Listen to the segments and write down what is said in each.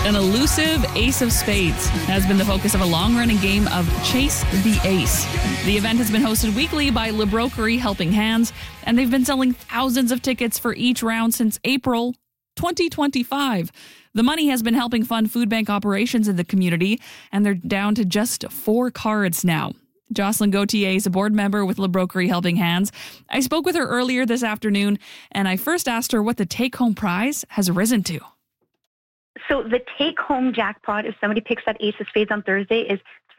An elusive ace of spades has been the focus of a long-running game of Chase the Ace. The event has been hosted weekly by Le Broquerie Helping Hands, and they've been selling thousands of tickets for each round since April 2025. The money has been helping fund food bank operations in the community, and they're down to just 4 cards now. Jocelyn Gauthier is a board member with Le Broquerie Helping Hands. I spoke with her earlier this afternoon, and I first asked her what the take-home prize has risen to. So the take-home jackpot, if somebody picks that ace of spades on Thursday, is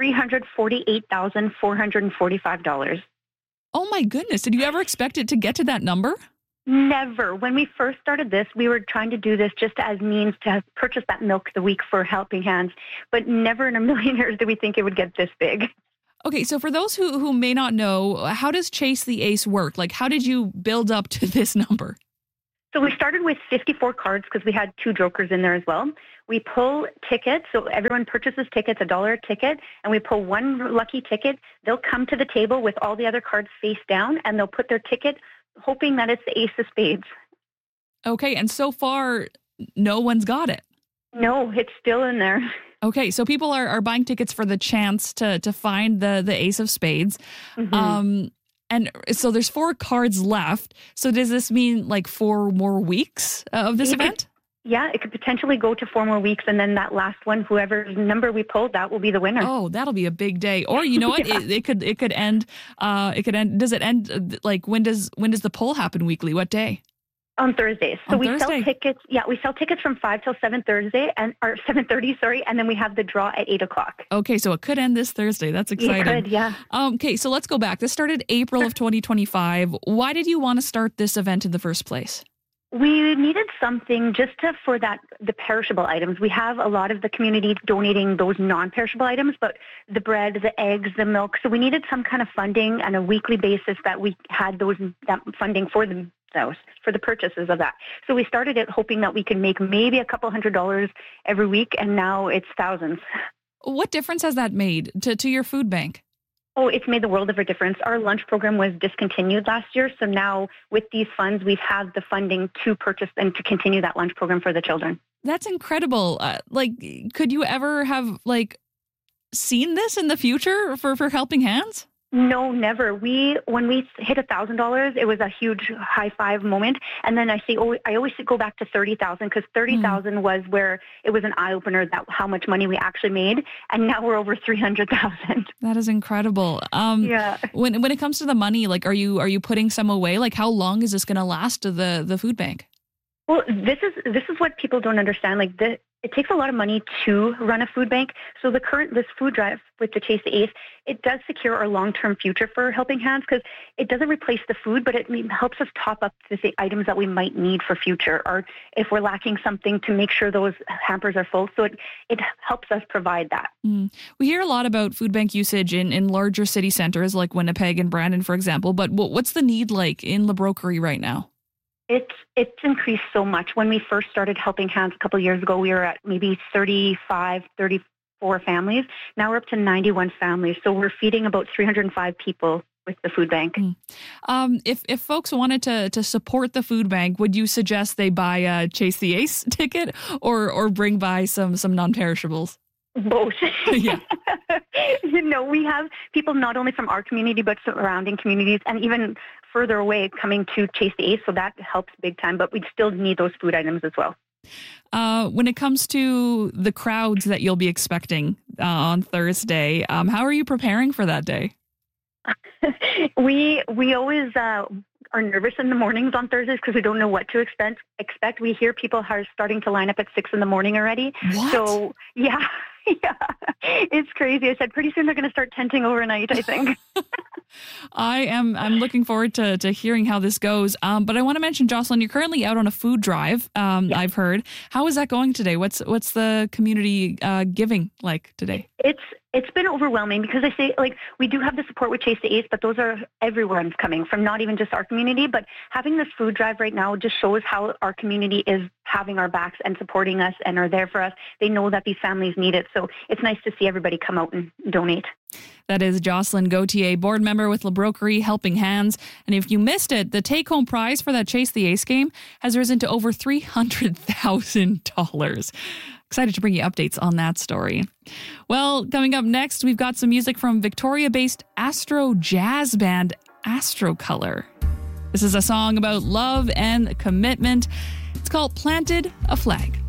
$348,445. Oh my goodness. Did you ever expect it to get to that number? Never. When we first started this, we were trying to do this just as means to purchase that milk the week for Helping Hands. But never in a million years did we think it would get this big. Okay, so for those who may not know, how does Chase the Ace work? Like, how did you build up to this number? So we started with 54 cards because we had 2 jokers in there as well. We pull tickets, so everyone purchases tickets, $1 a ticket, and we pull one lucky ticket. They'll come to the table with all the other cards face down, and they'll put their ticket, hoping that it's the ace of spades. Okay, and so far, no one's got it. No, it's still in there. Okay, so people are buying tickets for the chance to find the ace of spades. Mm-hmm. And so there's 4 cards left. So does this mean like 4 more weeks of this event? It could potentially go to 4 more weeks. And then that last one, whoever's number we pulled, that will be the winner. Oh, that'll be a big day. Or you know what? It could end. Does it end? Like when does the poll happen weekly? What day? On Thursdays. So we Thursday. sell tickets. Yeah, we sell tickets from 5 till 7 Thursday, or 7:30. Sorry, and then we have the draw at 8 o'clock. Okay, so it could end this Thursday. That's exciting. It could, yeah. Okay, so let's go back. This started April of 2025. Why did you want to start this event in the first place? We needed something just for the perishable items. We have a lot of the community donating those non-perishable items, but the bread, the eggs, the milk. So we needed some kind of funding on a weekly basis that we had that funding for the purchases of that. So we started it hoping that we could make maybe a couple $100 every week, and now it's thousands. What difference has that made to your food bank? Oh, it's made the world of a difference. Our lunch program was discontinued last year, so now with these funds, we've had the funding to purchase and to continue that lunch program for the children. That's incredible. Could you ever have seen this in the future for Helping Hands? No, never. When we hit $1,000, it was a huge high five moment. And then I always go back to 30,000 because 30,000 was where it was an eye opener that how much money we actually made. And now we're over 300,000. That is incredible. Yeah. When it comes to the money, are you putting some away? Like, how long is this going to last to the food bank? Well, this is what people don't understand. It takes a lot of money to run a food bank. So this food drive with the Chase the Ace, it does secure our long-term future for Helping Hands because it doesn't replace the food, but it helps us top up the items that we might need for future, or if we're lacking something to make sure those hampers are full. So it helps us provide that. We hear a lot about food bank usage in larger city centers like Winnipeg and Brandon, for example. But what's the need like in Le Broquerie right now? It's increased so much. When we first started Helping Hands a couple of years ago, we were at maybe 35, 34 families. Now we're up to 91 families. So we're feeding about 305 people with the food bank. If folks wanted to support the food bank, would you suggest they buy a Chase the Ace ticket or bring by some non-perishables? Both. Yeah. We have people not only from our community, but surrounding communities and even further away coming to Chase the Ace. So that helps big time, but we still need those food items as well. When it comes to the crowds that you'll be expecting on Thursday, how are you preparing for that day? We always are nervous in the mornings on Thursdays because we don't know what to expect. We hear people are starting to line up at 6 a.m. already. What? So, yeah. It's crazy. I said pretty soon they're going to start tenting overnight, I think. I'm looking forward to hearing how this goes. But I want to mention, Jocelyn, you're currently out on a food drive. Yes. I've heard. How is that going today? What's the community giving like today? It's been overwhelming because I say, we do have the support with Chase the Ace, but those are everyone's coming from, not even just our community. But having this food drive right now just shows how our community is having our backs and supporting us and are there for us. They know that these families need it. So it's nice to see everybody come out and donate. That is Jocelyn Gauthier, board member with Le Broquerie Helping Hands. And if you missed it, the take-home prize for that Chase the Ace game has risen to over $300,000. Excited to bring you updates on that story. Well, coming up next, we've got some music from Victoria-based Astro jazz band Astrocolor. This is a song about love and commitment. It's called Planted a Flag.